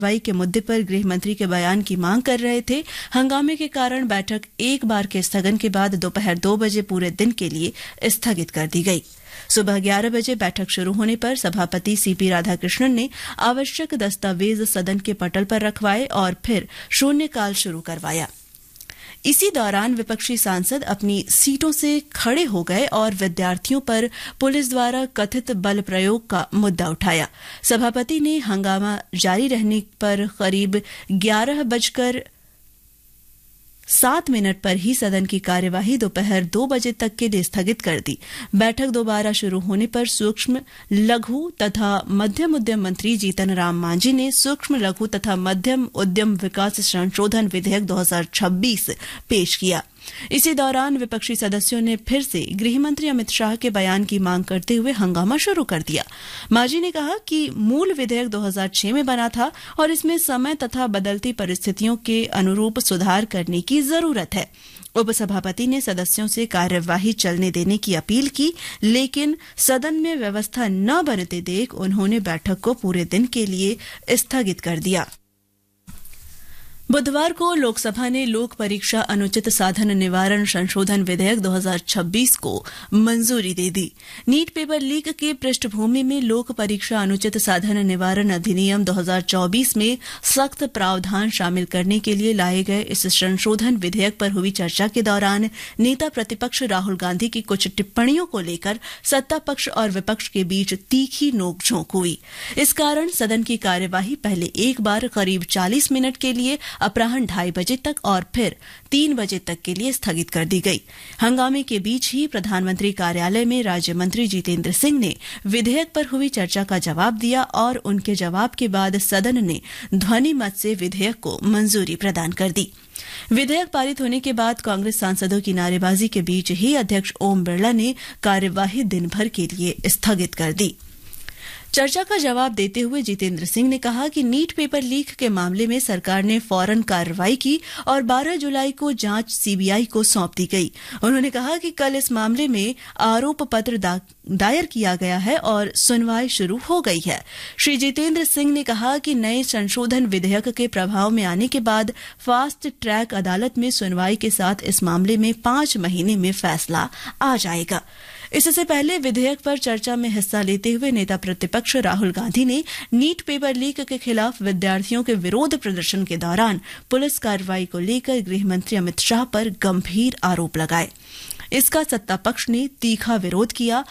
कार्रवाई के मुद्दे पर गृह मंत्री के बयान की मांग कर रहे थे। हंगामे के कारण बैठक एक बार के स्थगन के बाद दोपहर 2 बजे पूरे दिन के लिए स्थगित कर दी गई। सुबह 11 बजे बैठक शुरू होने पर सभापति सीपी राधाकृष्णन ने आवश्यक दस्तावेज सदन के पटल पर रखवाए और फिर शून्यकाल शुरू करवाया। इसी दौरान विपक्षी सांसद अपनी सीटों से खड़े हो गए और विद्यार्थियों पर पुलिस द्वारा कथित बल प्रयोग का मुद्दा उठाया। सभापति ने हंगामा जारी रहने पर करीब 11:07 पर ही सदन की कार्यवाही दोपहर 2 बजे तक के लिए स्थगित कर दी। बैठक दोबारा शुरू होने पर सूक्ष्म लघु तथा मध्यम उद्यम मंत्री जीतन राम मांझी ने सूक्ष्म लघु तथा मध्यम उद्यम विकास संशोधन विधेयक 2026 पेश किया। इसी दौरान विपक्षी सदस्यों ने फिर से गृह मंत्री अमित शाह के बयान की मांग करते हुए हंगामा शुरू कर दिया। मांझी ने कहा कि मूल विधेयक 2006 में बना था और इसमें समय तथा बदलती परिस्थितियों के अनुरूप सुधार करने की जरूरत है। उपसभापति ने सदस्यों से कार्यवाही चलने देने की अपील की, लेकिन सदन में व्यवस्था न बनते देख उन्होंने बैठक को पूरे दिन के लिए स्थगित कर दिया। बुधवार को लोकसभा ने लोक परीक्षा अनुचित साधन निवारण संशोधन विधेयक 2026 को मंजूरी दे दी। नीट पेपर लीक की पृष्ठभूमि में लोक परीक्षा अनुचित साधन निवारण अधिनियम 2024 में सख्त प्रावधान शामिल करने के लिए लाए गए इस संशोधन विधेयक पर हुई चर्चा के दौरान नेता प्रतिपक्ष राहुल गांधी की कुछ टिप्पणियों को लेकर सत्ता पक्ष और विपक्ष के बीच तीखी नोकझोंक हुई। इस कारण सदन की कार्यवाही पहले एक बार करीब 40 मिनट के लिए अपराह्न 2:30 बजे तक और फिर 3 बजे तक के लिए स्थगित कर दी गई। हंगामे के बीच ही प्रधानमंत्री कार्यालय में राज्य मंत्री जितेंद्र सिंह ने विधेयक पर हुई चर्चा का जवाब दिया और उनके जवाब के बाद सदन ने ध्वनि मत से विधेयक को मंजूरी प्रदान कर दी। विधेयक पारित होने के बाद कांग्रेस सांसदों की नारेबाजी के बीच ही अध्यक्ष ओम बिरला ने कार्यवाही दिन भर के लिए स्थगित कर दी। चर्चा का जवाब देते हुए जितेंद्र सिंह ने कहा कि नीट पेपर लीक के मामले में सरकार ने फौरन कार्रवाई की और 12 जुलाई को जांच सीबीआई को सौंप दी गई। उन्होंने कहा कि कल इस मामले में आरोप पत्र दायर किया गया है और सुनवाई शुरू हो गई है। श्री जितेंद्र सिंह ने कहा कि नए संशोधन विधेयक के प्रभाव में आने के बाद फास्ट ट्रैक अदालत में सुनवाई के साथ इस मामले में 5 महीने में फैसला आ जाएगा। इससे पहले विधेयक पर चर्चा में हिस्सा लेते हुए नेता प्रतिपक्ष राहुल गांधी ने नीट पेपर लीक के खिलाफ विद्यार्थियों के विरोध प्रदर्शन के दौरान पुलिस कार्रवाई को लेकर गृह मंत्री अमित शाह पर गंभीर आरोप लगाए। इसका सत्ता पक्ष ने तीखा विरोध किया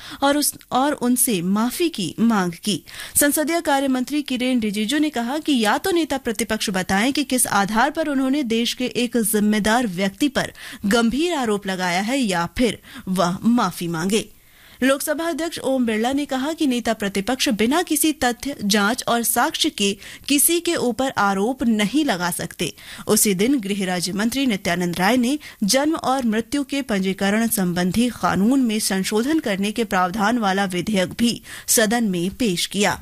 और उनसे माफी की मांग की। संसदीय कार्य मंत्री किरेन रिजिजू ने कहा कि या तो नेता प्रतिपक्ष बताएं कि किस आधार पर उन्होंने देश के एक जिम्मेदार व्यक्ति पर गंभीर आरोप लगाया है या फिर वह माफी मांगे। लोकसभा अध्यक्ष ओम बिरला ने कहा कि नेता प्रतिपक्ष बिना किसी तथ्य, जांच और साक्ष्य के किसी के ऊपर आरोप नहीं लगा सकते। उसी दिन गृह राज्य मंत्री नित्यानंद राय ने जन्म और मृत्यु के पंजीकरण संबंधी कानून में संशोधन करने के प्रावधान वाला विधेयक भी सदन में पेश किया।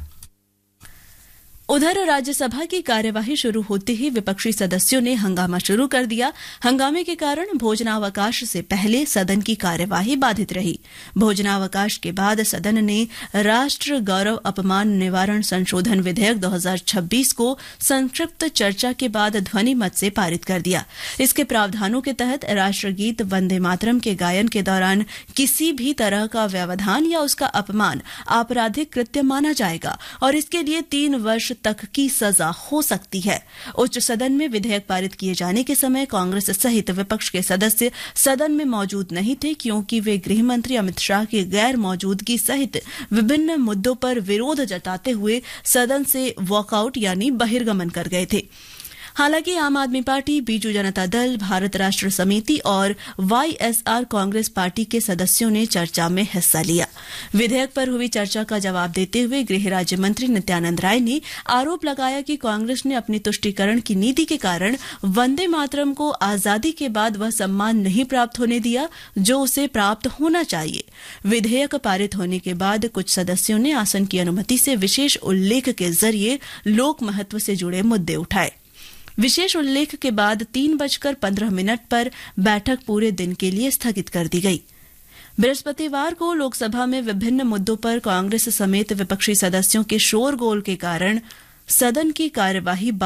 उधर राज्यसभा की कार्यवाही शुरू होते ही विपक्षी सदस्यों ने हंगामा शुरू कर दिया। हंगामे के कारण भोजनावकाश से पहले सदन की कार्यवाही बाधित रही। भोजनावकाश के बाद सदन ने राष्ट्र गौरव अपमान निवारण संशोधन विधेयक 2026 को संक्षिप्त चर्चा के बाद ध्वनि मत से पारित कर दिया। इसके प्रावधानों के तहत राष्ट्रगीत वंदे मातरम के गायन के दौरान किसी भी तरह का व्यवधान या उसका अपमान आपराधिक कृत्य माना जाएगा और इसके लिए 3 वर्ष तक की सजा हो सकती है। उच्च सदन में विधेयक पारित किए जाने के समय कांग्रेस सहित विपक्ष के सदस्य सदन में मौजूद नहीं थे, क्योंकि वे गृह मंत्री अमित शाह की गैर मौजूदगी सहित विभिन्न मुद्दों पर विरोध जताते हुए सदन से वॉकआउट यानी बहिर्गमन कर गए थे। हालांकि आम आदमी पार्टी, बीजू जनता दल, भारत राष्ट्र समिति और वाईएसआर कांग्रेस पार्टी के सदस्यों ने चर्चा में हिस्सा लिया। विधेयक पर हुई चर्चा का जवाब देते हुए गृह राज्य मंत्री नित्यानंद राय ने आरोप लगाया कि कांग्रेस ने अपनी तुष्टीकरण की नीति के कारण वंदे मातरम को आजादी के बाद वह सम्मान नहीं प्राप्त होने दिया जो उसे प्राप्त होना चाहिए। विधेयक पारित होने के बाद कुछ सदस्यों ने आसन की अनुमति से विशेष उल्लेख के जरिए लोक महत्व से जुड़े मुद्दे उठाए। विशेष उल्लेख के बाद 3:15 पर बैठक पूरे दिन के लिए स्थगित कर दी गई। बृहस्पतिवार को लोकसभा में विभिन्न मुद्दों पर कांग्रेस समेत विपक्षी सदस्यों के शोरगोल के कारण सदन की कार्यवाही